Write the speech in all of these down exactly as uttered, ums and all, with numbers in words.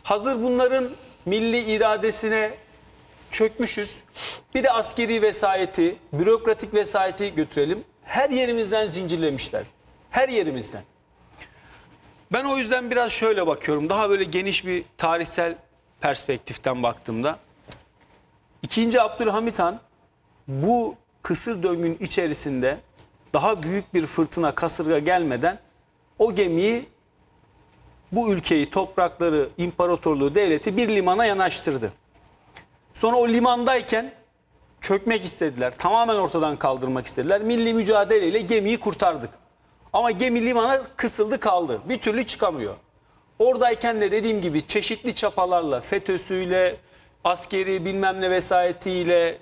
Hazır bunların milli iradesine çökmüşüz. Bir de askeri vesayeti, bürokratik vesayeti götürelim. Her yerimizden zincirlemişler. Her yerimizden. Ben o yüzden biraz şöyle bakıyorum. Daha böyle geniş bir tarihsel perspektiften baktığımda. İkinci Abdülhamit Han bu kısır döngünün içerisinde daha büyük bir fırtına, kasırga gelmeden o gemiyi, bu ülkeyi, toprakları, imparatorluğu, devleti bir limana yanaştırdı. Sonra o limandayken çökmek istediler. Tamamen ortadan kaldırmak istediler. Milli mücadeleyle gemiyi kurtardık. Ama gemi limana kısıldı kaldı. Bir türlü çıkamıyor. Oradayken de dediğim gibi çeşitli çapalarla, FETÖ'süyle, askeri bilmem ne vesayetiyle,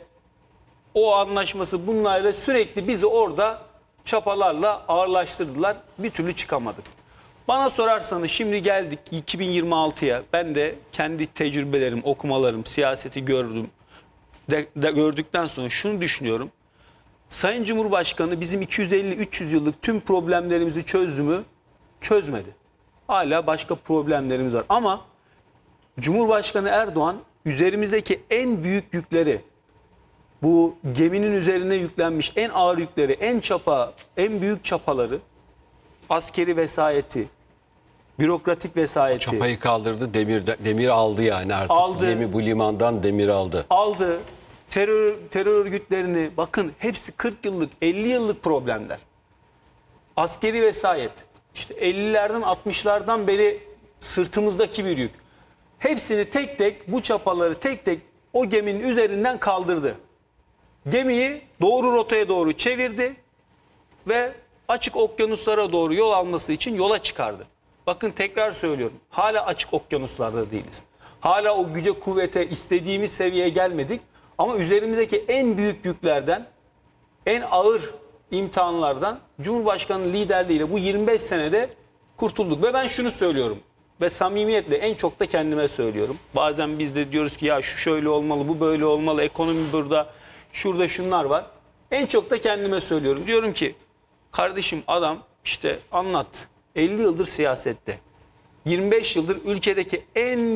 o anlaşması bunlarla sürekli bizi orada çapalarla ağırlaştırdılar. Bir türlü çıkamadık. Bana sorarsanız şimdi geldik iki bin yirmi altıya. Ben de kendi tecrübelerim, okumalarım, siyaseti gördüm. De, de gördükten sonra şunu düşünüyorum. Sayın Cumhurbaşkanı bizim iki yüz elli üç yüz yıllık tüm problemlerimizi çözdü mü? Çözmedi. Hala başka problemlerimiz var. Ama Cumhurbaşkanı Erdoğan üzerimizdeki en büyük yükleri, bu geminin üzerine yüklenmiş en ağır yükleri, en çapa, en büyük çapaları, askeri vesayeti, bürokratik vesayeti Çapayı kaldırdı, demir demir aldı yani artık. Aldı. Gemi bu limandan demir aldı. aldı. Terör, terör örgütlerini, bakın hepsi kırk yıllık, elli yıllık problemler. Askeri vesayet, işte ellilerden altmışlardan beri sırtımızdaki bir yük. Hepsini tek tek, bu çapaları tek tek o geminin üzerinden kaldırdı. Gemiyi doğru rotaya doğru çevirdi ve açık okyanuslara doğru yol alması için yola çıkardı. Bakın tekrar söylüyorum, hala açık okyanuslarda değiliz. Hala o güce kuvvete istediğimiz seviyeye gelmedik. Ama üzerimizdeki en büyük yüklerden, en ağır imtihanlardan Cumhurbaşkanı liderliğiyle bu yirmi beş senede kurtulduk. Ve ben şunu söylüyorum ve samimiyetle en çok da kendime söylüyorum. Bazen biz de diyoruz ki ya şu şöyle olmalı, bu böyle olmalı, ekonomi burada, şurada şunlar var. En çok da kendime söylüyorum. Diyorum ki kardeşim, adam işte anlat, elli yıldır siyasette, yirmi beş yıldır ülkedeki en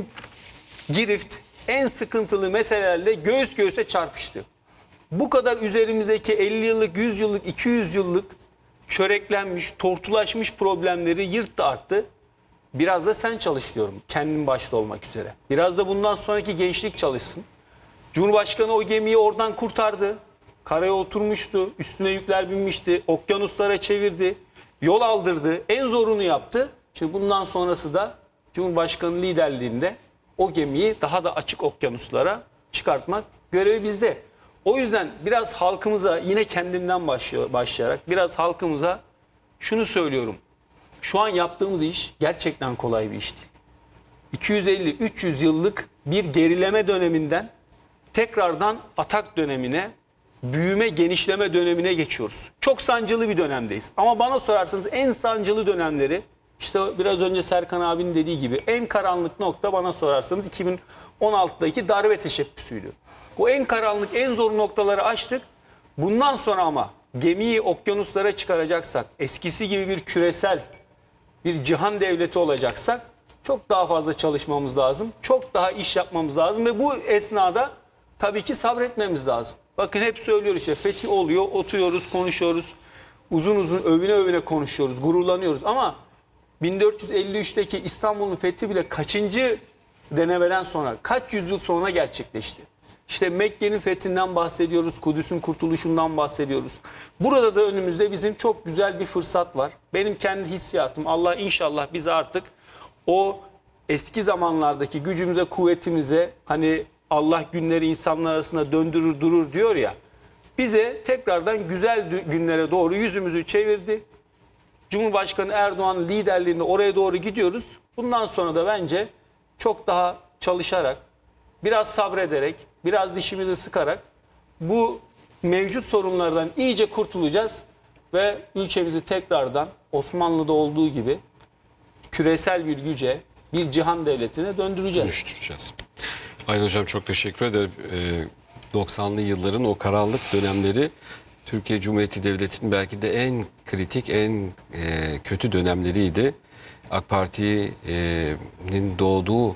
girift, en sıkıntılı meselelerle göğüs göğüse çarpıştı. Bu kadar üzerimizdeki elli yıllık, yüz yıllık, iki yüz yıllık çöreklenmiş, tortulaşmış problemleri yırttı attı. Biraz da sen çalış diyorum, kendin başta olmak üzere. Biraz da bundan sonraki gençlik çalışsın. Cumhurbaşkanı o gemiyi oradan kurtardı. Karaya oturmuştu, üstüne yükler binmişti, okyanuslara çevirdi, yol aldırdı, en zorunu yaptı. Şimdi bundan sonrası da Cumhurbaşkanı liderliğinde o gemiyi daha da açık okyanuslara çıkartmak görevi bizde. O yüzden biraz halkımıza, yine kendimden başlayarak biraz halkımıza şunu söylüyorum. Şu an yaptığımız iş gerçekten kolay bir iş değil. iki yüz elli üç yüz yıllık bir gerileme döneminden tekrardan atak dönemine, büyüme, genişleme dönemine geçiyoruz. Çok sancılı bir dönemdeyiz. Ama bana sorarsanız en sancılı dönemleri, İşte biraz önce Serkan abinin dediği gibi, en karanlık nokta bana sorarsanız iki bin on altıdaki darbe teşebbüsüydü. O en karanlık, en zor noktaları aştık. Bundan sonra ama gemiyi okyanuslara çıkaracaksak, eskisi gibi bir küresel, bir cihan devleti olacaksak çok daha fazla çalışmamız lazım. Çok daha iş yapmamız lazım ve bu esnada tabii ki sabretmemiz lazım. Bakın hep söylüyoruz işte, fethi oluyor, oturuyoruz, konuşuyoruz. Uzun uzun övüne övüne konuşuyoruz, gururlanıyoruz ama bin dört yüz elli üçteki İstanbul'un fethi bile kaçıncı denemeden sonra, kaç yüzyıl sonra gerçekleşti? İşte Mekke'nin fethinden bahsediyoruz, Kudüs'ün kurtuluşundan bahsediyoruz. Burada da önümüzde bizim çok güzel bir fırsat var. Benim kendi hissiyatım, Allah inşallah bizi artık o eski zamanlardaki gücümüze, kuvvetimize, hani Allah günleri insanlar arasında döndürür durur diyor ya, bize tekrardan güzel günlere doğru yüzümüzü çevirdi. Cumhurbaşkanı Erdoğan liderliğinde oraya doğru gidiyoruz. Bundan sonra da bence çok daha çalışarak, biraz sabrederek, biraz dişimizi sıkarak bu mevcut sorunlardan iyice kurtulacağız ve ülkemizi tekrardan Osmanlı'da olduğu gibi küresel bir güce, bir cihan devletine döndüreceğiz. Dönüştüreceğiz. Aydın Hocam çok teşekkür ederim. Ee, doksanlı yılların o karanlık dönemleri Türkiye Cumhuriyeti Devleti'nin belki de en kritik, en e, kötü dönemleriydi. AK Parti'nin doğduğu